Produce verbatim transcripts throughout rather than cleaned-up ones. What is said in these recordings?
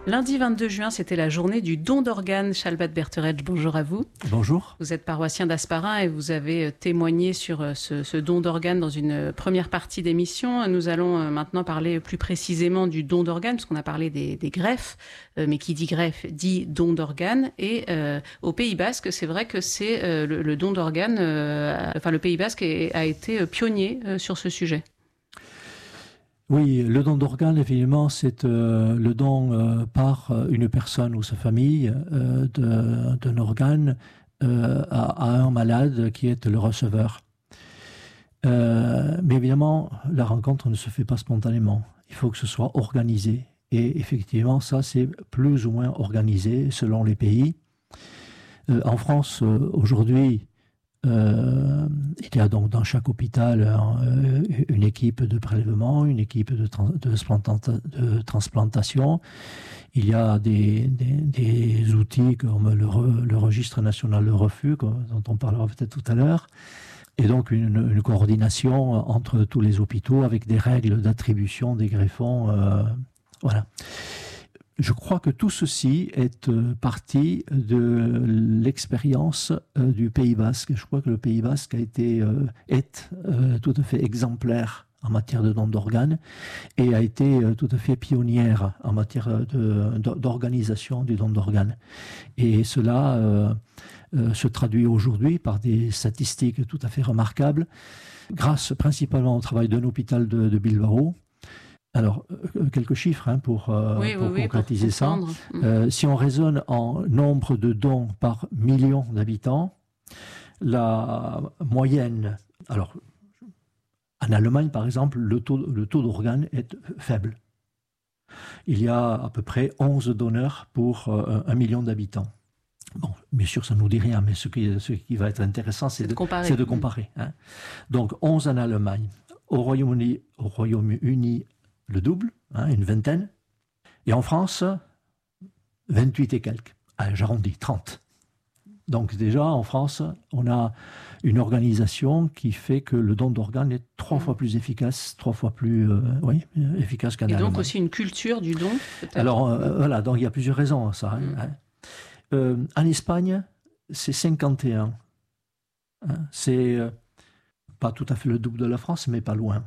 Lundi vingt-deux juin, c'était la journée du don d'organes. Chalbat Berteretsch, bonjour à vous. Bonjour. Vous êtes paroissien d'Asparin et vous avez témoigné sur ce, ce don d'organes dans une première partie d'émission. Nous allons maintenant parler plus précisément du don d'organes, parce qu'on a parlé des, des greffes, mais qui dit greffe dit don d'organes. Et euh, au Pays Basque, c'est vrai que c'est euh, le, le don d'organes, euh, enfin le Pays Basque est, a été pionnier euh, sur ce sujet. Oui, le don d'organes, évidemment, c'est euh, le don euh, par une personne ou sa famille euh, de, d'un organe euh, à, à un malade qui est le receveur. Euh, mais évidemment, la rencontre ne se fait pas spontanément. Il faut que ce soit organisé. Et effectivement, ça, c'est plus ou moins organisé selon les pays. Euh, en France, euh, aujourd'hui, Euh, il y a donc dans chaque hôpital euh, une équipe de prélèvement, une équipe de, trans- de, transplanta- de transplantation. Il y a des, des, des outils comme le, re- le registre national de refus, comme, dont on parlera peut-être tout à l'heure, et donc une, une coordination entre tous les hôpitaux avec des règles d'attribution des greffons. Euh, voilà. Je crois que tout ceci est euh, parti de l'expérience euh, du Pays Basque. Je crois que le Pays Basque a été, euh, est euh, tout à fait exemplaire en matière de don d'organes et a été euh, tout à fait pionnière en matière de, de, d'organisation du don d'organes. Et cela euh, euh, se traduit aujourd'hui par des statistiques tout à fait remarquables, grâce principalement au travail d'un hôpital de, de Bilbao. Alors, euh, quelques chiffres hein, pour, euh, oui, pour oui, concrétiser oui, pour ça. Euh, si on raisonne en nombre de dons par million d'habitants, la moyenne, alors en Allemagne par exemple, le taux, le taux d'organes est faible. Il y a à peu près onze donneurs pour euh, un million d'habitants. Bon, bien sûr, ça ne nous dit rien, mais ce qui, ce qui va être intéressant, c'est, c'est, de, comparer. c'est de comparer. Hein. Donc, onze en Allemagne. Au Royaume-Uni, au Royaume-Uni le double, hein, une vingtaine. Et en France, vingt-huit et quelques. Allez, j'arrondis, trente. Donc déjà, en France, on a une organisation qui fait que le don d'organes est trois mmh. fois plus efficace, trois fois plus euh, oui, efficace qu'en Allemagne. Et donc aussi une culture du don, peut-être. Alors, euh, voilà, donc il y a plusieurs raisons à ça. Mmh. Hein. Euh, en Espagne, c'est cinquante et un. Hein. C'est euh, pas tout à fait le double de la France, mais pas loin.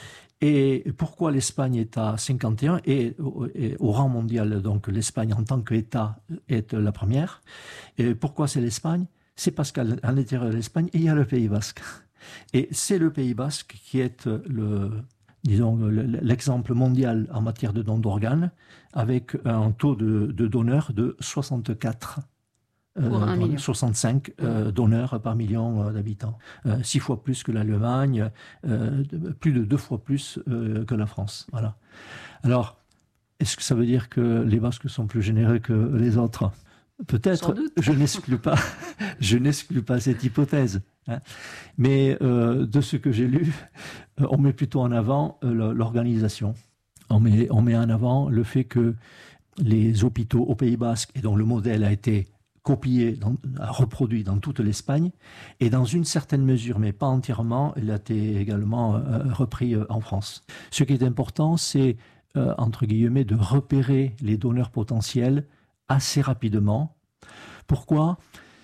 Et pourquoi l'Espagne est à cinquante et un et, et au rang mondial, donc l'Espagne en tant qu'État est la première. Et pourquoi c'est l'Espagne? C'est parce qu'à l'intérieur de l'Espagne, il y a le Pays Basque. Et c'est le Pays Basque qui est le, disons, l'exemple mondial en matière de don d'organes, avec un taux de, de donneurs de soixante-quatre. Pour un million. soixante-cinq euh, donneurs par million euh, d'habitants. Euh, six fois plus que l'Allemagne, euh, plus de deux fois plus euh, que la France. Voilà. Alors, est-ce que ça veut dire que les Basques sont plus généreux que les autres? Peut-être, je n'exclus pas, je n'exclus pas cette hypothèse. Hein. Mais euh, de ce que j'ai lu, on met plutôt en avant euh, l'organisation. On met, on met en avant le fait que les hôpitaux au Pays Basque, et dont le modèle a été copié, dans, reproduit dans toute l'Espagne, et dans une certaine mesure, mais pas entièrement, il a été également euh, repris euh, en France. Ce qui est important, c'est, euh, entre guillemets, de repérer les donneurs potentiels assez rapidement. Pourquoi?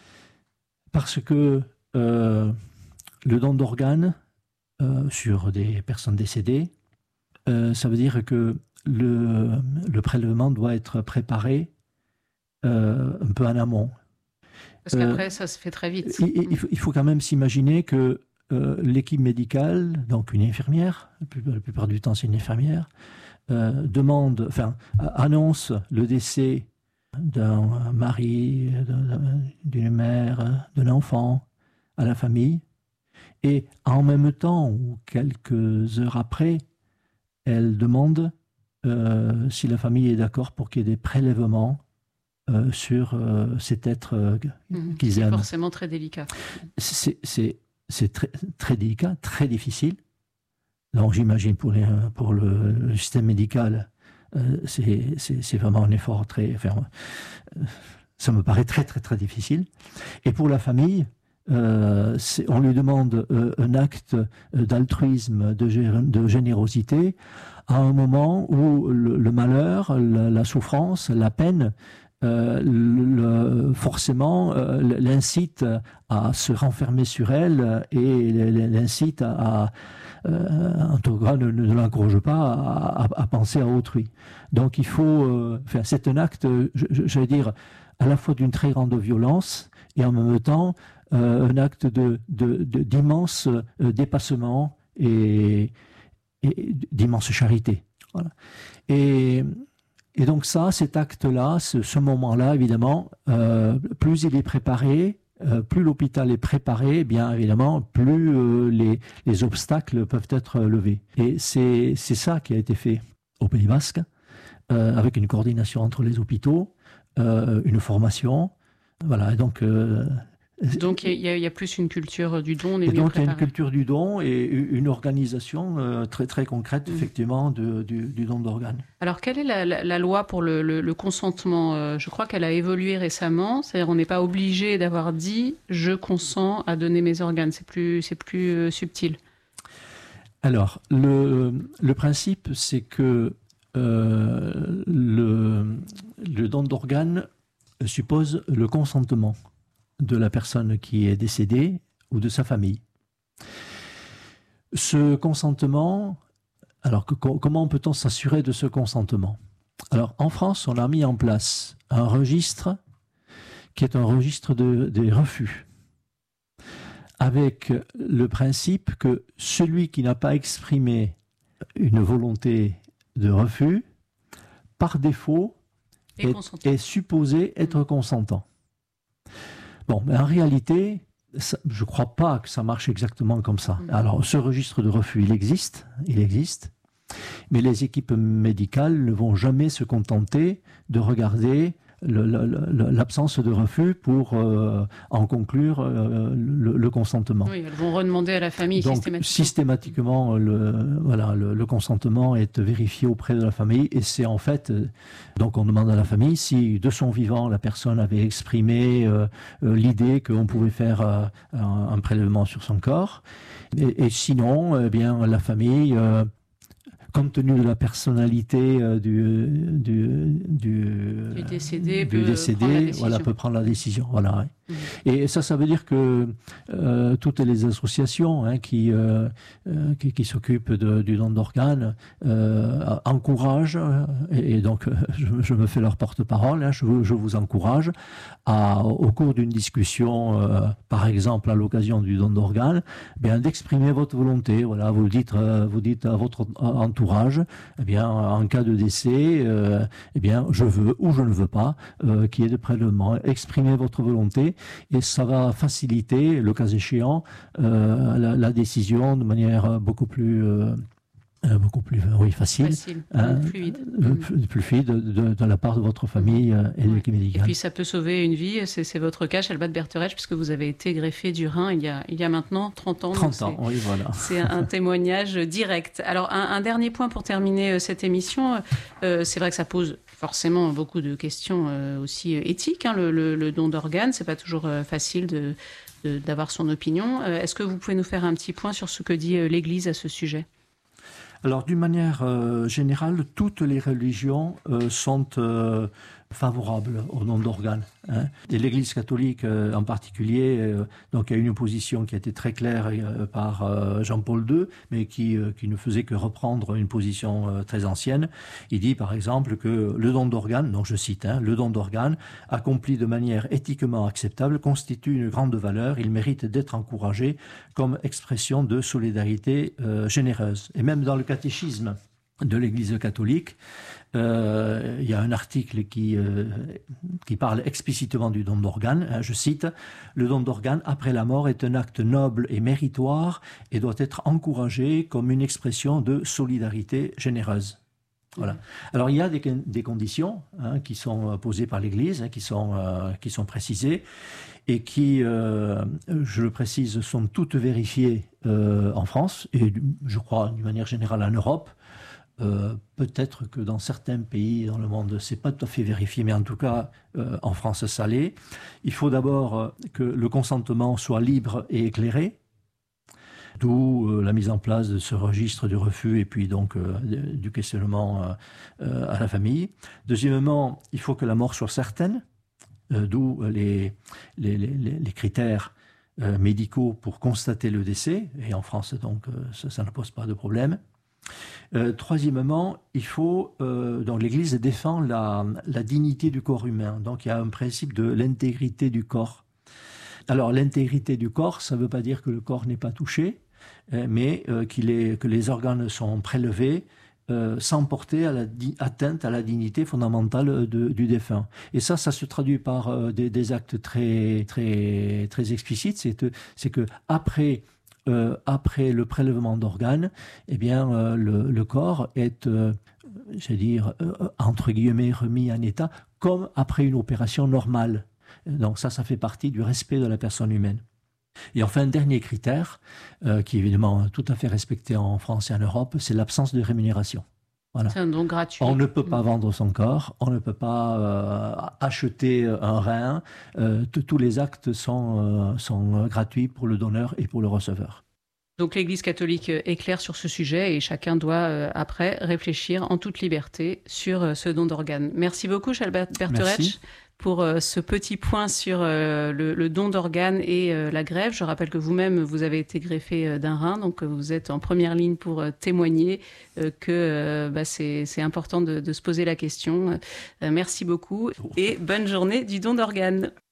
Parce que euh, le don d'organes euh, sur des personnes décédées, euh, ça veut dire que le, le prélèvement doit être préparé Euh, un peu en amont. Parce qu'après, euh, ça se fait très vite. Il, il, faut, il faut quand même s'imaginer que euh, l'équipe médicale, donc une infirmière, la plupart, la plupart du temps c'est une infirmière, euh, demande, enfin, annonce le décès d'un mari, d'un, d'une mère, d'un enfant à la famille, et en même temps ou quelques heures après, elle demande euh, si la famille est d'accord pour qu'il y ait des prélèvements Euh, sur euh, cet être euh, mmh, qu'ils aiment. C'est forcément très délicat. C'est, c'est, c'est très, très délicat, très difficile. Donc j'imagine pour, les, pour le, le système médical, euh, c'est, c'est, c'est vraiment un effort très... Enfin, euh, ça me paraît très très très difficile. Et pour la famille, euh, on lui demande euh, un acte d'altruisme, de, de générosité, à un moment où le, le malheur, la, la souffrance, la peine, euh, le, forcément euh, l'incite à se renfermer sur elle et l'incite à, à euh, en tout cas ne, ne l'encourage pas à, à, à penser à autrui. Donc il faut, euh, enfin, c'est un acte, j'allais dire, à la fois d'une très grande violence et en même temps euh, un acte de, de, de, d'immense euh, dépassement et, et d'immense charité. Voilà. Et, et donc ça, cet acte-là, ce, ce moment-là, évidemment, euh, plus il est préparé, euh, plus l'hôpital est préparé, eh bien évidemment, plus euh, les, les obstacles peuvent être levés. Et c'est, c'est ça qui a été fait au Pays Basque, euh, avec une coordination entre les hôpitaux, euh, une formation. Voilà, et donc... Euh, Donc il y, y a plus une culture du don, on est et mieux donc il y a préparé. une culture du don et une organisation euh, très très concrète, mmh. effectivement, de, du, du don d'organes. Alors quelle est la, la, la loi pour le, le, le consentement euh, Je crois qu'elle a évolué récemment, c'est-à-dire on n'est pas obligé d'avoir dit « je consens à donner mes organes », c'est plus, c'est plus euh, subtil. Alors, le, le principe, c'est que euh, le, le don d'organes suppose le consentement de la personne qui est décédée ou de sa famille. Ce consentement, alors que, comment peut-on s'assurer de ce consentement? Alors en France, on a mis en place un registre qui est un registre de, des refus, avec le principe que celui qui n'a pas exprimé une volonté de refus, par défaut, est, est supposé être consentant. Bon, mais en réalité, ça, je ne crois pas que ça marche exactement comme ça. Alors, ce registre de refus, il existe, il existe, mais les équipes médicales ne vont jamais se contenter de regarder le, le, le, l'absence de refus pour euh, en conclure euh, le, le consentement. Oui, elles vont redemander à la famille Donc, systématiquement. systématiquement, le, voilà, le, le consentement est vérifié auprès de la famille et c'est en fait, euh, donc on demande à la famille si de son vivant la personne avait exprimé euh, euh, l'idée qu'on pouvait faire euh, un, un prélèvement sur son corps et, et sinon, eh bien, la famille... Euh, compte tenu de la personnalité euh, du, du, du, du décédé, du peut, décédé prendre voilà, peut prendre la décision. Voilà. Mmh. Et ça, ça veut dire que euh, toutes les associations hein, qui, euh, euh, qui, qui s'occupent de, du don d'organes euh, encouragent, et, et donc je, je me fais leur porte-parole, hein, je, je vous encourage à, au cours d'une discussion, euh, par exemple à l'occasion du don d'organes, bien d'exprimer votre volonté. Voilà, vous dites, euh, vous dites à votre entourage, eh bien, en cas de décès, euh, eh bien, je veux ou je ne veux pas euh, qu'il y ait de prélèvement. Exprimez votre volonté. Et ça va faciliter, le cas échéant, euh, la, la décision de manière beaucoup plus, euh, beaucoup plus oui, facile, facile hein, fluide, euh, plus, plus fluide de, de, de la part de votre famille euh, et de ouais. l'équipe médicale. Et puis ça peut sauver une vie, c'est, c'est votre cas, Chalbat Berteretsch, puisque vous avez été greffé du rein il y a, il y a maintenant trente ans. trente ans, oui, voilà. C'est un témoignage direct. Alors un, un dernier point pour terminer cette émission, euh, c'est vrai que ça pose forcément beaucoup de questions euh, aussi éthiques, hein, le, le, le don d'organes, c'est pas toujours euh, facile de, de, d'avoir son opinion. Euh, est-ce que vous pouvez nous faire un petit point sur ce que dit euh, l'Église à ce sujet ? Alors, d'une manière euh, générale, toutes les religions euh, sont euh, favorables au don d'organes. Hein. Et l'Église catholique euh, en particulier, euh, donc il y a une position qui a été très claire euh, par euh, Jean-Paul deux, mais qui, euh, qui ne faisait que reprendre une position euh, très ancienne. Il dit par exemple que le don d'organes, donc je cite, hein, le don d'organes accompli de manière éthiquement acceptable constitue une grande valeur. Il mérite d'être encouragé comme expression de solidarité euh, généreuse. Et même dans le catéchisme de l'Église catholique, euh, il y a un article qui, euh, qui parle explicitement du don d'organes. Hein, je cite, « Le don d'organes après la mort est un acte noble et méritoire et doit être encouragé comme une expression de solidarité généreuse. » Voilà. Alors il y a des, des conditions hein, qui sont posées par l'Église, hein, qui sont, euh, qui sont précisées et qui, euh, je le précise, sont toutes vérifiées euh, en France et je crois d'une manière générale en Europe. Euh, peut-être que dans certains pays dans le monde, c'est pas tout à fait vérifié, mais en tout cas, euh, en France, ça l'est. Il faut d'abord euh, que le consentement soit libre et éclairé, d'où euh, la mise en place de ce registre du refus et puis donc euh, du questionnement euh, euh, à la famille. Deuxièmement, il faut que la mort soit certaine, euh, d'où les, les, les, les critères euh, médicaux pour constater le décès, et en France, donc, euh, ça, ça ne pose pas de problème. Euh, troisièmement, il faut, euh, donc l'Église défend la, la dignité du corps humain. Donc il y a un principe de l'intégrité du corps. Alors l'intégrité du corps, ça ne veut pas dire que le corps n'est pas touché, euh, mais euh, qu'il est, que les organes sont prélevés euh, sans porter à la di- atteinte à la dignité fondamentale de, du défunt. Et ça, ça se traduit par euh, des, des actes très, très, très explicites. C'est, c'est que après Euh, après le prélèvement d'organes, eh bien, euh, le, le corps est, euh, je veux dire, euh, entre guillemets, remis en état comme après une opération normale. Donc ça, ça fait partie du respect de la personne humaine. Et enfin, un dernier critère, euh, qui est évidemment tout à fait respecté en France et en Europe, c'est l'absence de rémunération. Voilà. C'est un don gratuit. On ne peut pas vendre son corps, on ne peut pas euh, acheter un rein. Euh, tous les actes sont, euh, sont gratuits pour le donneur et pour le receveur. Donc l'Église catholique est claire sur ce sujet et chacun doit euh, après réfléchir en toute liberté sur euh, ce don d'organes. Merci beaucoup, Charles Bertheretsch, pour euh, ce petit point sur euh, le, le don d'organes et euh, la greffe. Je rappelle que vous-même, vous avez été greffé euh, d'un rein, donc euh, vous êtes en première ligne pour euh, témoigner euh, que euh, bah, c'est, c'est important de, de se poser la question. Euh, merci beaucoup et bonne journée du don d'organes.